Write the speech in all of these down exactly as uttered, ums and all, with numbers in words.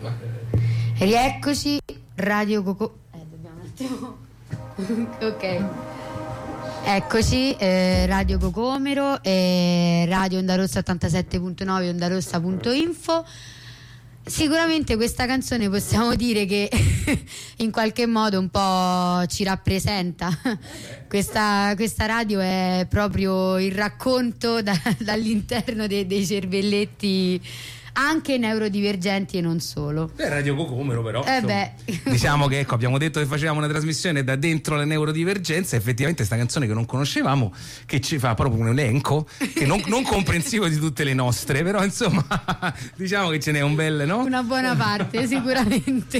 Rieccoci, Radio Coco. Eh, dobbiamo un attimo. Ok. Eccoci, eh, Radio Cocomero, eh, Radio Onda Rossa ottantasette punto nove, ondarossa punto info. Sicuramente questa canzone possiamo dire che in qualche modo un po' ci rappresenta. Questa, questa radio è proprio il racconto da, dall'interno de, dei cervelletti anche neurodivergenti e non solo. È Radio Cocomero, però eh beh. diciamo che ecco, abbiamo detto che facevamo una trasmissione da dentro le neurodivergenze. Effettivamente sta canzone che non conoscevamo, che ci fa proprio un elenco che non, non comprensivo di tutte le nostre, però insomma diciamo che ce n'è un bel, no? Una buona parte sicuramente.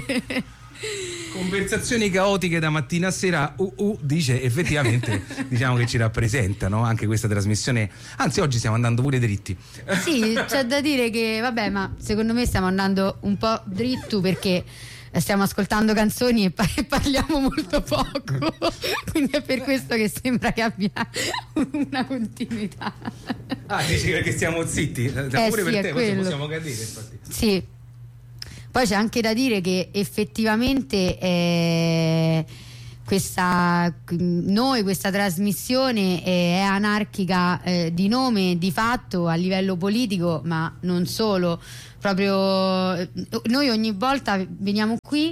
Conversazioni caotiche da mattina a sera. uh, uh, dice effettivamente diciamo che ci rappresentano anche questa trasmissione, anzi oggi stiamo andando pure dritti. Sì, c'è da dire che vabbè, ma secondo me stiamo andando un po' dritto perché stiamo ascoltando canzoni e parliamo molto poco, quindi è per questo che sembra che abbia una continuità. Ah, dici perché stiamo zitti? Siamo eh pure sì, per te, quello. poi possiamo cadere infatti. Sì. Poi c'è anche da dire che effettivamente eh, questa, noi questa trasmissione eh, è anarchica eh, di nome e di fatto a livello politico, ma non solo. Proprio eh, noi ogni volta veniamo qui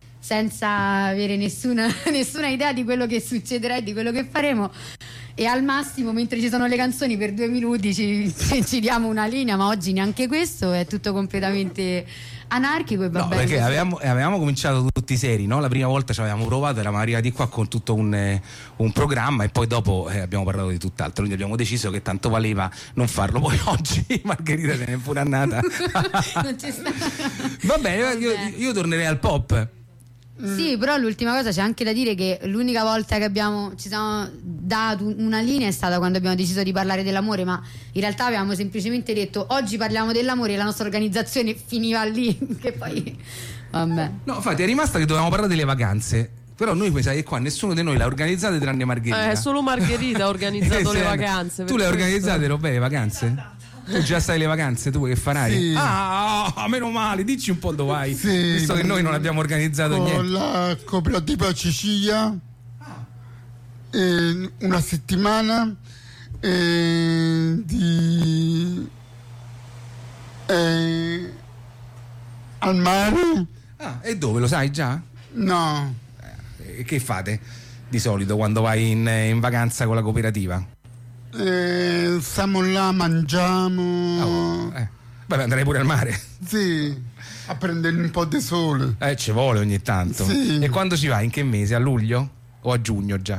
senza avere nessuna, nessuna idea di quello che succederà e di quello che faremo, e al massimo mentre ci sono le canzoni per due minuti ci, ci diamo una linea, ma oggi neanche questo, è tutto completamente anarchico e va no, bene. Perché avevamo, avevamo cominciato tutti seri, no? La prima volta ci avevamo provato, eravamo arrivati qua con tutto un, eh, un programma e poi dopo eh, abbiamo parlato di tutt'altro, quindi abbiamo deciso che tanto valeva non farlo. Poi oggi Margherita se n'è pure annata. Non ci sta. Va bene, io, io tornerei al pop. Sì, però l'ultima cosa c'è anche da dire che l'unica volta che abbiamo ci siamo dato una linea è stata quando abbiamo deciso di parlare dell'amore, ma in realtà avevamo semplicemente detto oggi parliamo dell'amore e la nostra organizzazione finiva lì, che poi vabbè. No, infatti è rimasta che dovevamo parlare delle vacanze, però noi mi sa che qua nessuno di noi l'ha organizzate tranne Margherita. Eh, solo Margherita ha organizzato le vacanze. Tu le hai organizzate, Robè, le vacanze? Tu già sai le vacanze, tu che farai? Sì. Ah, oh, meno male, dici un po' dove vai, sì, visto che noi non abbiamo organizzato con niente. La cooperativa Sicilia eh, una settimana eh, di eh, al mare. Ah, e dove, lo sai già? No. Eh, che fate di solito quando vai in, in vacanza con la cooperativa? Eh, stiamo là, mangiamo. Oh, eh. Beh, andrei pure al mare. Sì, a prendere un po' di sole. Eh, ci vuole ogni tanto. Sì. E quando ci vai? In che mese? A luglio? O a giugno già?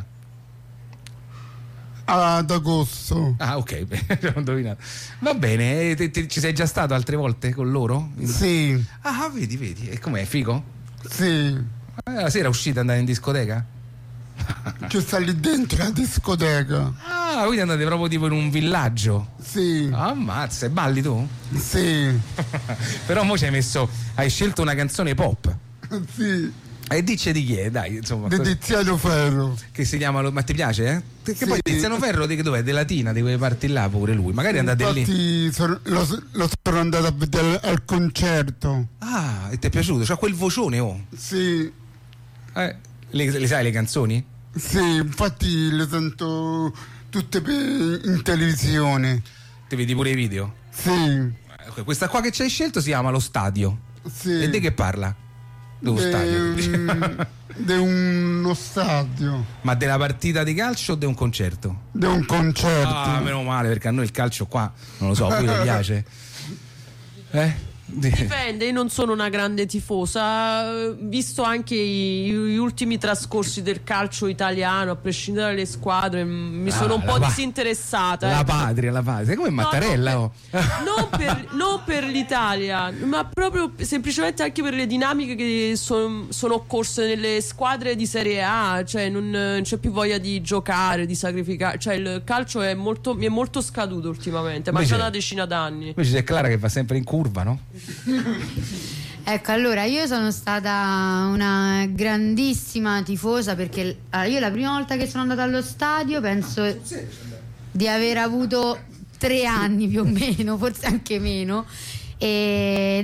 Ad agosto. Ah, ok, ho indovinato. Va bene, te, te, ci sei già stato altre volte con loro? Sì. Ah, vedi, vedi. E com'è, figo? Sì. Eh, la sera uscite, andate in discoteca? Ci sta lì dentro la discoteca. Ah, quindi andate proprio tipo in un villaggio? Sì. Ammazza, e balli tu? Sì. Però mo ci hai messo, hai scelto una canzone pop. Sì. E dice di chi è, dai, insomma. Di Tiziano Ferro. Che si chiama, ma ti piace, eh? Che Sì. poi Tiziano Ferro di che dov'è? De Latina, di quelle parti là pure lui. Magari andate lì. Infatti sono, lo, lo sono andato a vedere al concerto. Ah, e ti è piaciuto? C'ha quel vocione, oh. Sì. Eh, le, le sai le canzoni? Sì, infatti le sento tutte per, in televisione. Ti vedi pure i video? Sì. Eh, questa qua che ci hai scelto si chiama Lo Stadio. Sì. E di che parla? Dello De- stadio. Di uno stadio. Ma della partita di calcio o di un concerto? Di un concerto. Ah, meno male, perché a noi il calcio qua non lo so, pure mi piace. Eh? Dipende, io non sono una grande tifosa, visto anche i, gli ultimi trascorsi del calcio italiano, a prescindere dalle squadre, mi sono Ah, un po' pa- disinteressata. La eh. patria, la patria. Come No, Mattarella? no, oh. per, non, per, non per l'Italia, ma proprio semplicemente anche per le dinamiche che son, sono occorse nelle squadre di Serie A, cioè non, non c'è più voglia di giocare, di sacrificare, cioè il calcio è molto, mi è molto scaduto ultimamente, ma Invece- già una decina d'anni. Invece c'è Clara che va sempre in curva, no? Ecco, allora io sono stata una grandissima tifosa perché allora, io la prima volta che sono andata allo stadio penso di aver avuto tre anni più o meno, forse anche meno, ed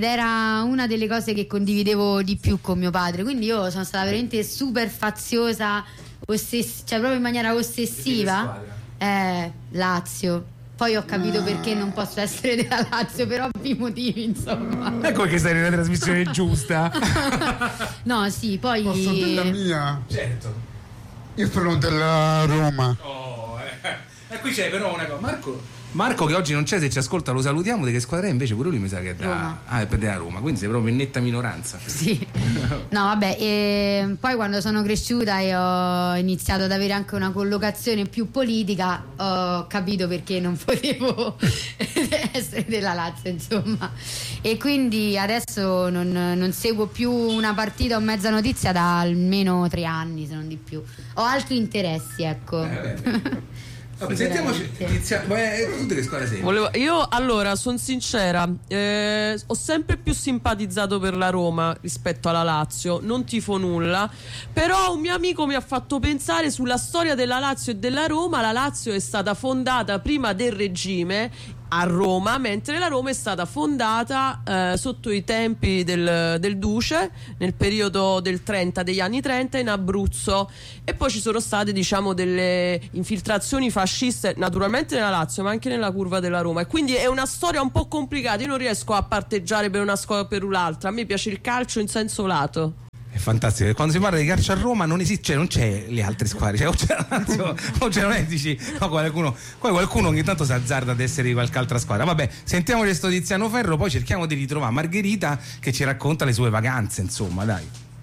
era una delle cose che condividevo di più con mio padre, quindi io sono stata veramente super faziosa, ossess- cioè proprio in maniera ossessiva. Eh, Lazio. Poi ho capito perché non posso essere della Lazio per ovvi motivi, insomma. Ecco che sei nella trasmissione giusta. No, sì, poi Posso della mia? Certo. Io sono della Roma. Oh, eh. E qui c'è però una cosa. Marco Marco che oggi non c'è, se ci ascolta lo salutiamo. Di che squadra è? Invece pure lui mi sa che è da Roma. Ah, è della Roma, quindi sei proprio in netta minoranza. Sì. No, vabbè, e poi quando sono cresciuta e ho iniziato ad avere anche una collocazione più politica, ho capito perché non potevo essere della Lazio, insomma. E quindi adesso non, non seguo più una partita o mezza notizia da almeno tre anni, se non di più. Ho altri interessi, ecco. Eh, Vabbè, sentiamoci. Iniziamo. Tu di che squadra sei? Volevo, io allora sono sincera, eh, ho sempre più simpatizzato per la Roma rispetto alla Lazio, non tifo nulla, però un mio amico mi ha fatto pensare sulla storia della Lazio e della Roma. La Lazio è stata fondata prima del regime a Roma, mentre la Roma è stata fondata eh, sotto i tempi del, del Duce, nel periodo del trenta, degli anni trenta, in Abruzzo, e poi ci sono state, diciamo, delle infiltrazioni fasciste naturalmente nella Lazio ma anche nella curva della Roma, e quindi è una storia un po' complicata. Io non riesco a parteggiare per una squadra o per un'altra, a me piace il calcio in senso lato. È fantastico, quando si parla di calcio a Roma non esiste, cioè non c'è le altre squadre, cioè o c'è la Lazio o c'è, non è, dici no, qualcuno, poi qualcuno ogni tanto si azzarda ad essere di qualche altra squadra. Vabbè, sentiamo questo Tiziano Ferro, poi cerchiamo di ritrovare Margherita che ci racconta le sue vacanze, insomma, dai.